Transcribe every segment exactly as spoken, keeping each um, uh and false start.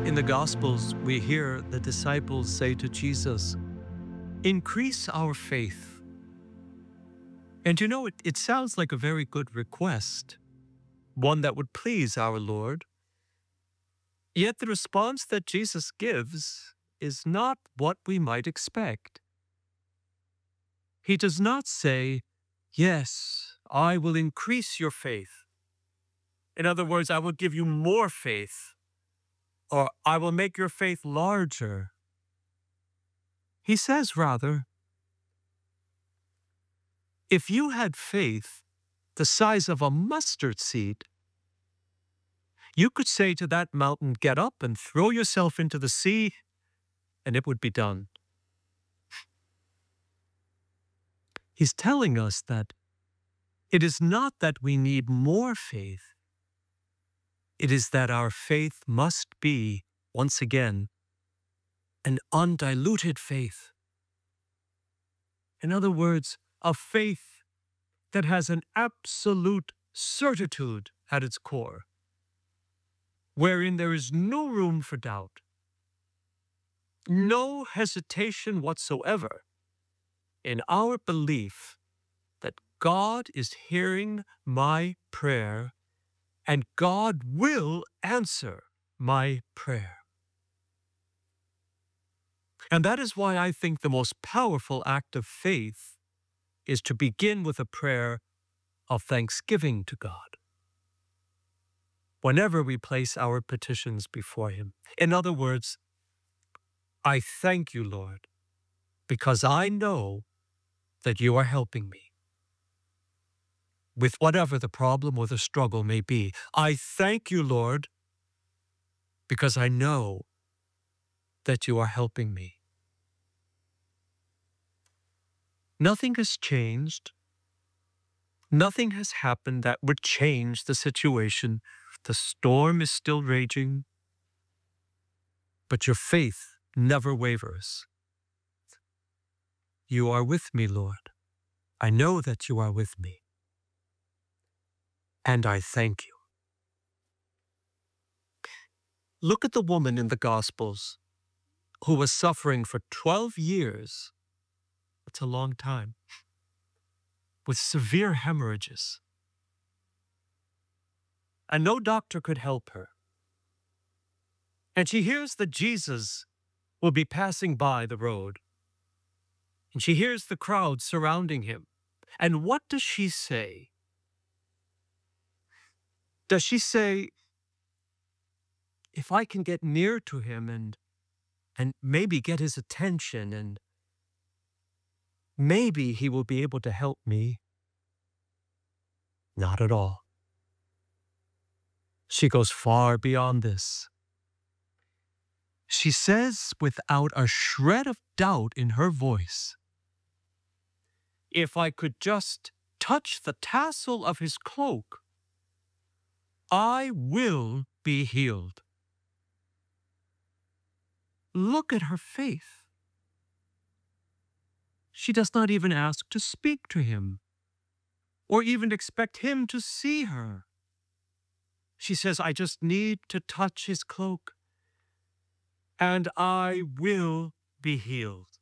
In the Gospels, we hear the disciples say to Jesus, "Increase our faith." And you know, it, it sounds like a very good request, one that would please our Lord. Yet the response that Jesus gives is not what we might expect. He does not say, "Yes, I will increase your faith." In other words, I will give you more faith, or I will make your faith larger. He says rather, if you had faith the size of a mustard seed, you could say to that mountain, "Get up and throw yourself into the sea," and it would be done. He's telling us that it is not that we need more faith. It is that our faith must be, once again, an undiluted faith. In other words, a faith that has an absolute certitude at its core, wherein there is no room for doubt, no hesitation whatsoever in our belief that God is hearing my prayer and God will answer my prayer. And that is why I think the most powerful act of faith is to begin with a prayer of thanksgiving to God whenever we place our petitions before Him. In other words, I thank you, Lord, because I know that you are helping me with whatever the problem or the struggle may be. I thank you, Lord, because I know that you are helping me. Nothing has changed. Nothing has happened that would change the situation. The storm is still raging, but your faith never wavers. You are with me, Lord. I know that you are with me. And I thank you. Look at the woman in the Gospels who was suffering for twelve years. It's a long time. With severe hemorrhages. And no doctor could help her. And she hears that Jesus will be passing by the road. And she hears the crowd surrounding him. And what does she say? Does she say, if I can get near to him and, and maybe get his attention and maybe he will be able to help me? Not at all. She goes far beyond this. She says without a shred of doubt in her voice, if I could just touch the tassel of his cloak, I will be healed. Look at her faith. She does not even ask to speak to him or even expect him to see her. She says, I just need to touch his cloak and I will be healed.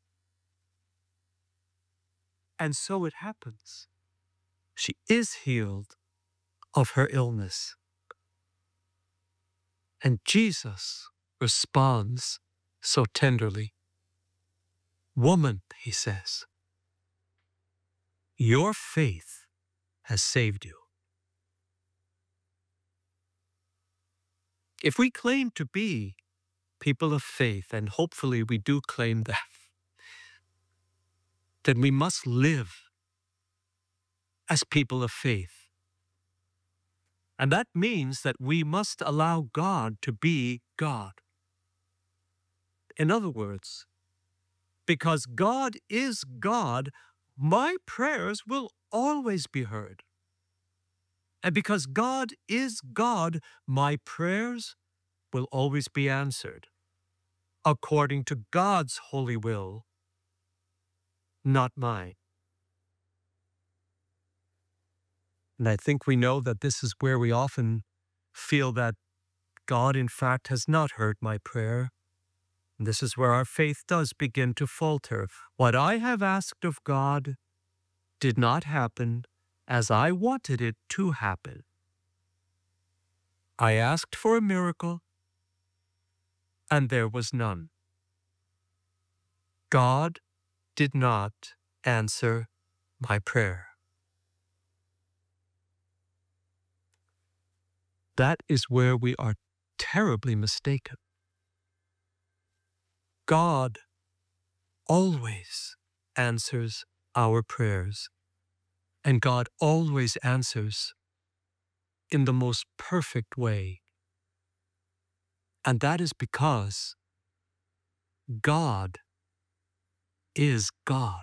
And so it happens. She is healed of her illness. And Jesus responds so tenderly. Woman, he says, your faith has saved you. If we claim to be people of faith, and hopefully we do claim that, then we must live as people of faith. And that means that we must allow God to be God. In other words, because God is God, my prayers will always be heard. And because God is God, my prayers will always be answered according to God's holy will, not mine. And I think we know that this is where we often feel that God, in fact, has not heard my prayer. And this is where our faith does begin to falter. What I have asked of God did not happen as I wanted it to happen. I asked for a miracle, and there was none. God did not answer my prayer. That is where we are terribly mistaken. God always answers our prayers, and God always answers in the most perfect way. And that is because God is God.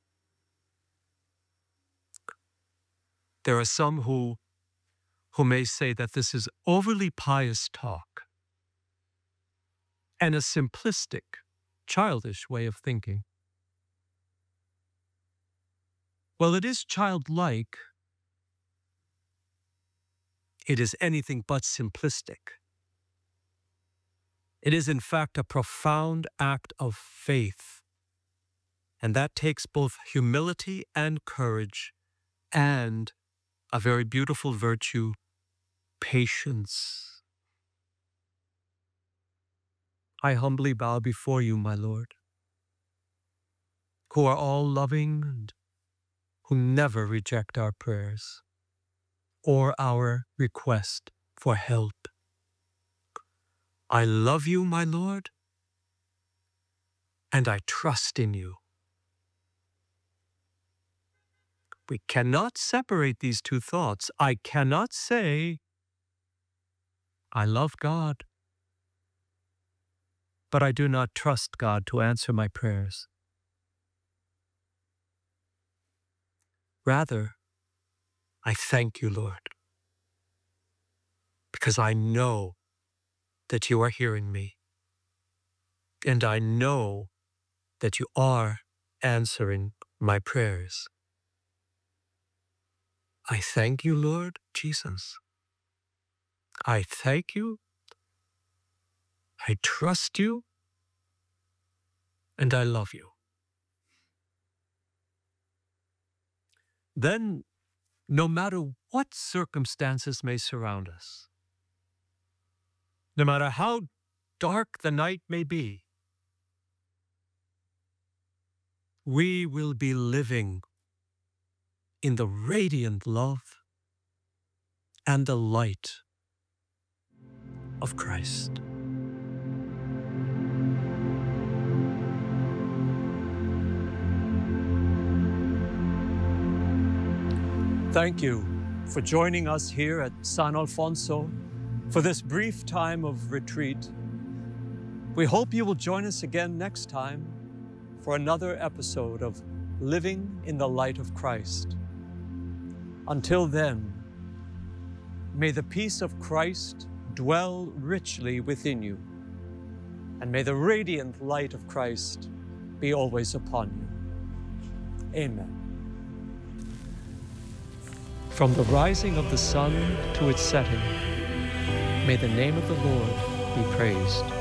There are some who, who may say that this is overly pious talk and a simplistic, childish way of thinking. Well, it is childlike. It is anything but simplistic. It is, in fact, a profound act of faith. And that takes both humility and courage and a very beautiful virtue, patience. I humbly bow before you, my Lord, who are all loving and who never reject our prayers or our request for help. I love you, my Lord, and I trust in you. We cannot separate these two thoughts. I cannot say, I love God, but I do not trust God to answer my prayers. Rather, I thank you, Lord, because I know that you are hearing me, and I know that you are answering my prayers. I thank you, Lord Jesus. I thank you. I trust you, and I love you. Then, no matter what circumstances may surround us, no matter how dark the night may be, we will be living in the radiant love and the light of Christ. Thank you for joining us here at San Alfonso for this brief time of retreat. We hope you will join us again next time for another episode of Living in the Light of Christ. Until then, may the peace of Christ dwell richly within you, and may the radiant light of Christ be always upon you. Amen. From the rising of the sun to its setting, may the name of the Lord be praised.